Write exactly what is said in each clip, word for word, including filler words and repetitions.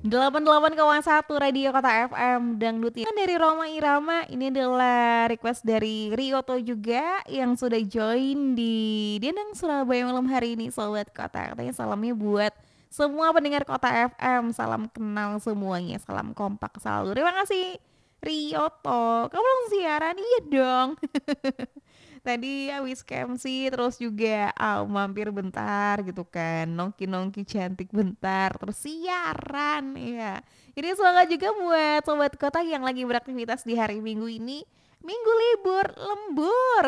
delapan puluh delapan koma satu Radio Kota F M Dangdut yang dari Roma Irama. Ini adalah request dari Rioto juga yang sudah join di Dendang Surabaya malam hari ini Sobat Kota. Katanya salamnya buat semua pendengar Kota F M. Salam kenal semuanya, salam kompak selalu. Terima kasih Rioto. Kamu langsung siaran? Iya dong. Tadi habis ke M C terus juga ah, mampir bentar gitu kan, nongki-nongki cantik bentar terus siaran ya. Jadi semoga juga buat sobat kota yang lagi beraktivitas di hari Minggu ini, Minggu libur lembur.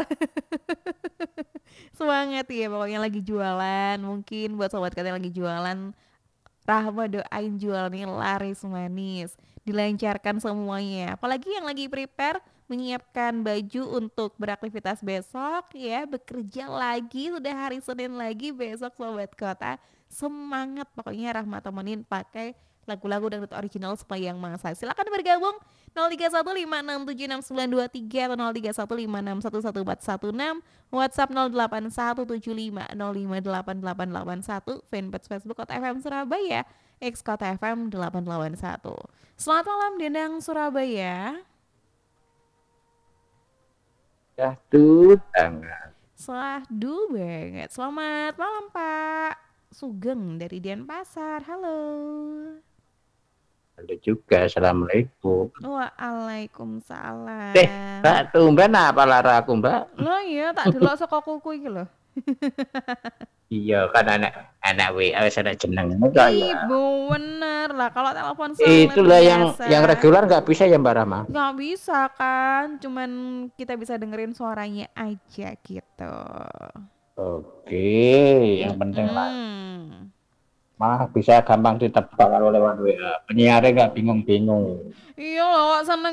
Semangat ya pokoknya lagi jualan, mungkin buat sobat kota yang lagi jualan, Rahma doain jualnya laris manis, dilancarkan semuanya. Apalagi yang lagi prepare menyiapkan baju untuk beraktivitas besok ya, bekerja lagi, sudah hari Senin lagi besok sobat kota. Semangat pokoknya Rahma temenin pakai lagu-lagu dangdut original sepanjang masa. Silakan bergabung nol tiga satu lima enam tujuh enam sembilan dua tiga atau nol tiga satu lima enam satu satu empat satu enam, WhatsApp nol delapan satu tujuh lima nol lima delapan delapan delapan satu, fanpage Facebook Kota F M Surabaya, X Kota F M delapan delapan satu. Selamat malam Dendang Surabaya. Ya tuh tangan. Sahdu banget. Selamat malam Pak Sugeng dari Denpasar. Halo. Halo juga, assalamualaikum. Eh, Waalaikumsalam. Mbak, tumben apa lara aku, Mbak? Loh iya tak delok saka kuku iki lho. Iya kan anak anak W A wis ada jeneng enggak ya? Ibu bener lah kalau telepon seluler Itulah yang biasa yang reguler nggak bisa ya Mbak Rama? nggak bisa kan, cuman kita bisa dengerin suaranya aja gitu. Oke, yang penting lah. Mm-mm. Malah bisa gampang ditebak kalau lewat W A. Penyiarnya nggak bingung-bingung. Iya loh, seneng